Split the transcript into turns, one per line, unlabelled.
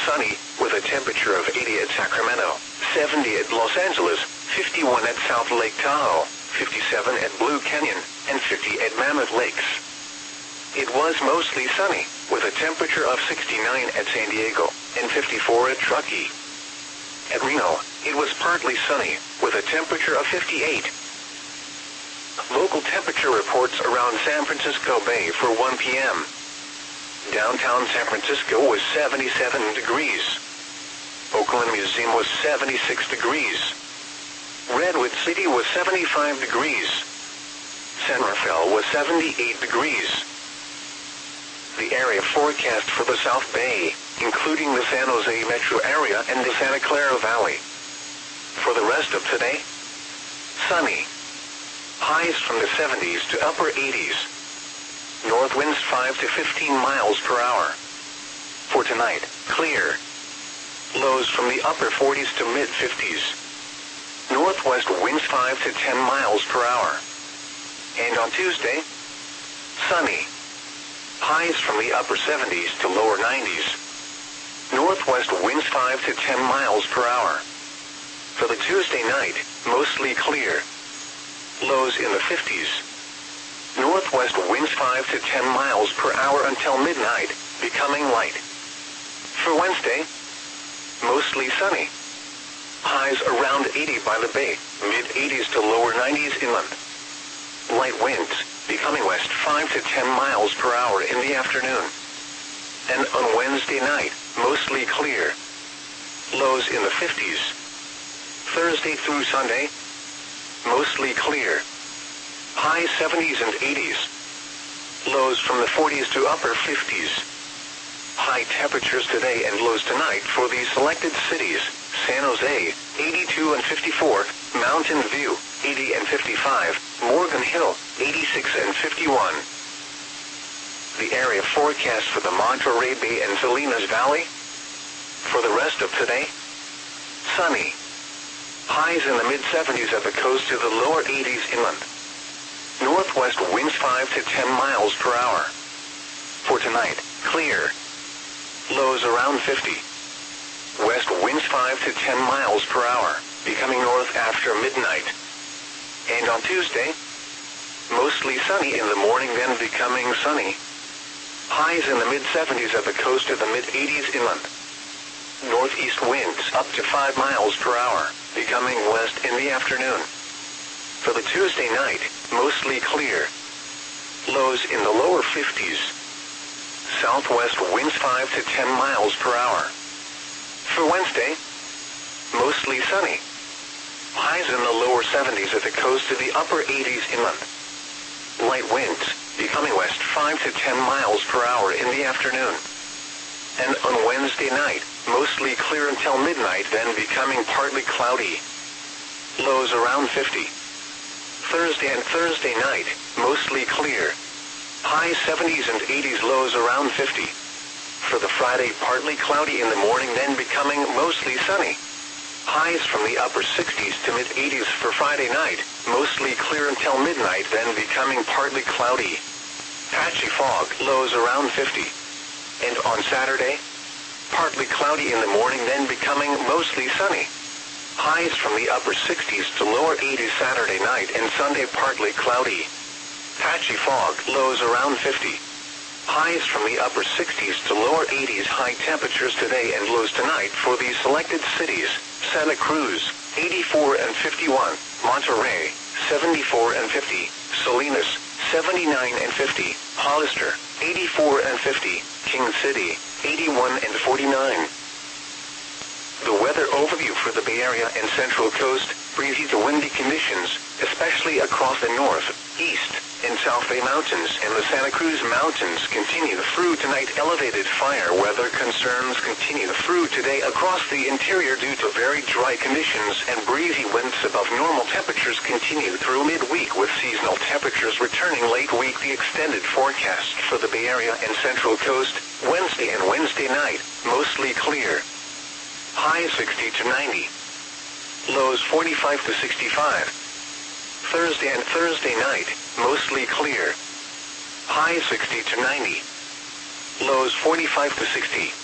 sunny, with a temperature of 80 at Sacramento, 70 at Los Angeles, 51 at South Lake Tahoe, 57 at Blue Canyon, and 50 at Mammoth Lakes. It was mostly sunny, with a temperature of 69 at San Diego, and 54 at Truckee. At Reno, it was partly sunny, with a temperature of 58. Local temperature reports around San Francisco Bay for 1 p.m. Downtown San Francisco was 77 degrees. Oakland Museum was 76 degrees. Redwood City was 75 degrees. San Rafael was 78 degrees. The area forecast for the South Bay, including the San Jose metro area and the Santa Clara Valley. For the rest of today, sunny. Highs from the 70s to upper 80s. North winds 5 to 15 miles per hour. For tonight, clear. Lows from the upper 40s to mid 50s. Northwest winds 5 to 10 miles per hour. And on Tuesday, sunny. Highs from the upper 70s to lower 90s. Northwest winds 5 to 10 miles per hour. For the Tuesday night, mostly clear. Lows in the 50s. Northwest winds 5 to 10 miles per hour until midnight, becoming light. For Wednesday, mostly sunny. Highs around 80 by the bay, mid 80s to lower 90s inland. Light winds, becoming west 5 to 10 miles per hour in the afternoon. And on Wednesday night, mostly clear. Lows in the 50s. Thursday through Sunday, mostly clear. High 70s and 80s. Lows from the 40s to upper 50s. High temperatures today and lows tonight for these selected cities: San Jose, 82 and 54, Mountain View, 80 and 55, Morgan Hill, 86 and 51. The area forecast for the Monterey Bay and Salinas Valley. For the rest of today, sunny. Highs in the mid-70s at the coast to the lower 80s inland. Northwest winds 5 to 10 miles per hour. For tonight, clear. Lows around 50. West winds 5 to 10 miles per hour, becoming north after midnight. And on Tuesday, mostly sunny in the morning, then becoming sunny. Highs in the mid-70s at the coast to the mid-80s inland. Northeast winds up to 5 miles per hour, becoming west in the afternoon. For the Tuesday night, mostly clear. Lows in the lower 50s. Southwest winds 5 to 10 miles per hour. For Wednesday, mostly sunny. Highs in the lower 70s at the coast to the upper 80s inland. Light winds, becoming west 5 to 10 miles per hour in the afternoon. And on Wednesday night, mostly clear until midnight, then becoming partly cloudy. Lows around 50. Thursday and Thursday night, mostly clear. High 70s and 80s, lows around 50. For the Friday, partly cloudy in the morning, then becoming mostly sunny. Highs from the upper 60s to mid-80s for Friday night, mostly clear until midnight, then becoming partly cloudy. Patchy fog, lows around 50. And on Saturday, partly cloudy in the morning, then becoming mostly sunny. Highs from the upper 60s to lower 80s Saturday night, and Sunday partly cloudy. Patchy fog, lows around 50. Highs from the upper 60s to lower 80s, high temperatures today and lows tonight for these selected cities: Santa Cruz, 84 and 51, Monterey, 74 and 50, Salinas, 79 and 50, Hollister, 84 and 50, King City, 81 and 49. The weather overview for the Bay Area and Central Coast: breezy to windy conditions, especially across the north, east, and South Bay Mountains and the Santa Cruz Mountains continue through tonight. Elevated fire weather concerns continue through today across the interior due to very dry conditions, and breezy winds above normal temperatures continue through midweek, with seasonal temperatures returning late week. The extended forecast for the Bay Area and Central Coast: Wednesday and Wednesday night, mostly clear. High 60 to 90. Lows 45 to 65. Thursday and Thursday night, mostly clear. High 60 to 90. Lows 45 to 60.